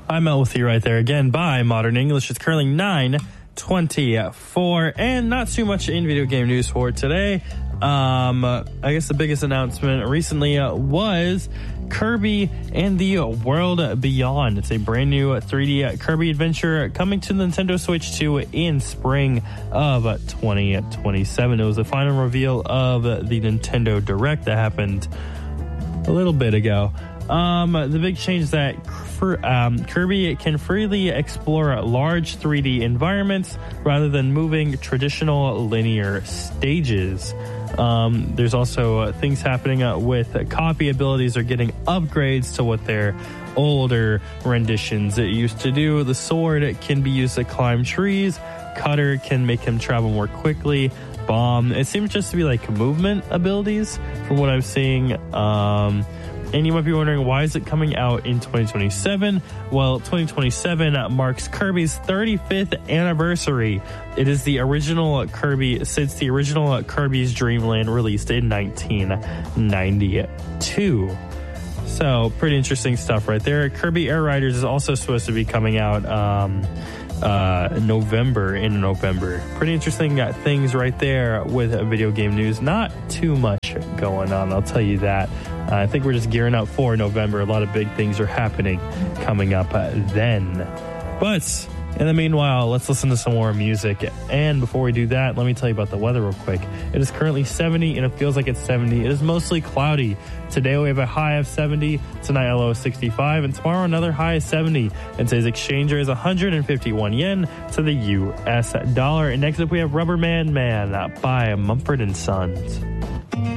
I'm Mel with you right there again by Modern English. It's currently 9:24 and not too much in video game news for today. I guess the biggest announcement recently was Kirby and the World Beyond. It's a brand new 3D Kirby adventure coming to Nintendo Switch 2 in spring of 2027. It was the final reveal of the Nintendo Direct that happened a little bit ago. The big change is that Kirby can freely explore large 3D environments rather than moving traditional linear stages. There's also things happening with copy abilities are getting upgrades to what their older renditions used to do. The sword can be used to climb trees. Cutter can make him travel more quickly. Bomb, it seems just to be like movement abilities from what I'm seeing. And you might be wondering, why is it coming out in 2027? Well, 2027 marks Kirby's 35th anniversary. It is the original Kirby, since the original Kirby's Dream Land released in 1992. So, pretty interesting stuff right there. Kirby Air Riders is also supposed to be coming out in November. Pretty interesting things right there with video game news. Not too much going on, I'll tell you that. I think we're just gearing up for November. A lot of big things are happening coming up then. But in the meanwhile, let's listen to some more music. And before we do that, let me tell you about the weather real quick. It is currently 70 and it feels like it's 70. It is mostly cloudy. Today we have a high of 70. Tonight a low of 65. And tomorrow another high of 70. And today's exchange rate is 151 yen to the US dollar. And next up we have Rubber Man by Mumford & Sons.